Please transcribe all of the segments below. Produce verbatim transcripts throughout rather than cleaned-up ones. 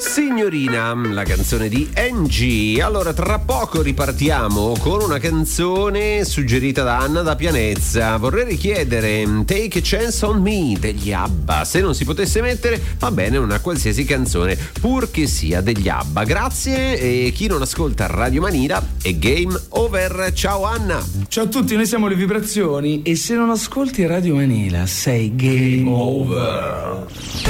Signorina, la canzone di Angie. Allora, tra poco ripartiamo con una canzone suggerita da Anna da Pianezza. Vorrei richiedere Take a Chance on Me degli ABBA. Se non si potesse mettere, va bene una qualsiasi canzone, purché sia degli ABBA. Grazie, e chi non ascolta Radio Manila è game over. Ciao Anna. Ciao a tutti, noi siamo Le Vibrazioni e se non ascolti Radio Manila sei game over.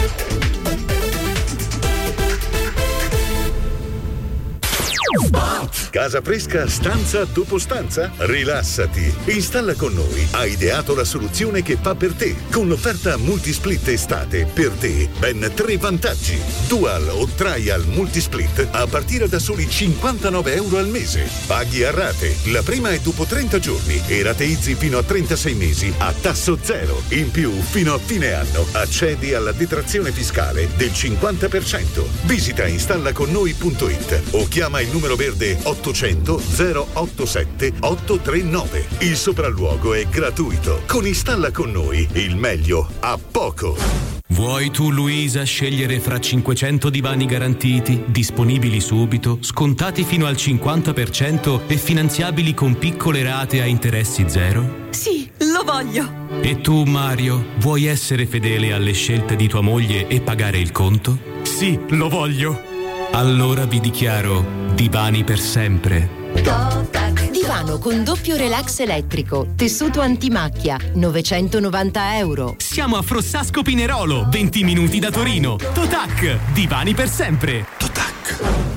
Casa fresca stanza dopo stanza? Rilassati. Installa con noi ha ideato la soluzione che fa per te. Con l'offerta Multisplit estate, per te ben tre vantaggi. Dual o Trial Multisplit a partire da soli cinquantanove euro al mese. Paghi a rate. La prima è dopo trenta giorni e rateizzi fino a trentasei mesi a tasso zero. In più, fino a fine anno, accedi alla detrazione fiscale del cinquanta per cento. Visita installaconnoi punto it o chiama il numero verde ottocento zero ottantasette ottocentotrentanove. Il sopralluogo è gratuito. Con Installa con noi il meglio a poco. Vuoi tu, Luisa, scegliere fra cinquecento divani garantiti, disponibili subito, scontati fino al cinquanta per cento e finanziabili con piccole rate a interessi zero? Sì, lo voglio! E tu, Mario, vuoi essere fedele alle scelte di tua moglie e pagare il conto? Sì, lo voglio! Allora vi dichiaro Divani per sempre. Divano con doppio relax elettrico, tessuto antimacchia, novecentonovanta euro. Siamo a Frossasco Pinerolo, venti minuti da Torino. Totac, Divani per sempre. Totac.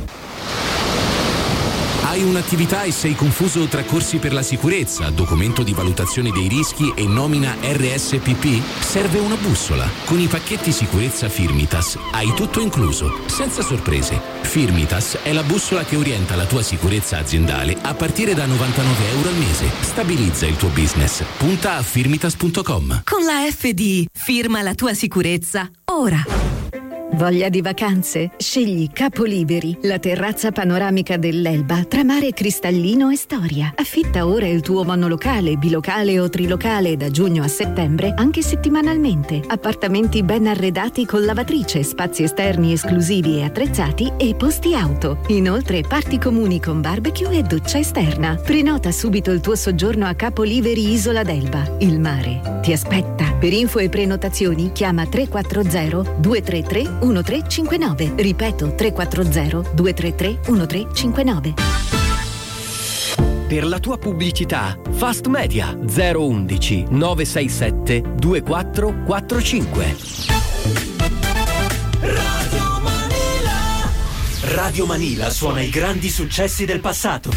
Hai un'attività e sei confuso tra corsi per la sicurezza, documento di valutazione dei rischi e nomina R S P P? Serve una bussola. Con i pacchetti sicurezza Firmitas hai tutto incluso, senza sorprese. Firmitas è la bussola che orienta la tua sicurezza aziendale a partire da novantanove euro al mese. Stabilizza il tuo business. Punta a firmitas punto com. Con la F D, firma la tua sicurezza ora. Voglia di vacanze? Scegli Capoliberi, la terrazza panoramica dell'Elba tra mare cristallino e storia. Affitta ora il tuo monolocale, bilocale o trilocale da giugno a settembre, anche settimanalmente. Appartamenti ben arredati con lavatrice, spazi esterni esclusivi e attrezzati e posti auto. Inoltre parti comuni con barbecue e doccia esterna. Prenota subito il tuo soggiorno a Capoliberi Isola d'Elba. Il mare ti aspetta. Per info e prenotazioni chiama tre quattro zero due tre tre uno tre cinque nove. Ripeto, tre quattro zero due tre tre uno tre cinque nove. Per la tua pubblicità, Fast Media zero undici nove sei sette due quattro quattro cinque. Radio Manila. Radio Manila suona i grandi successi del passato.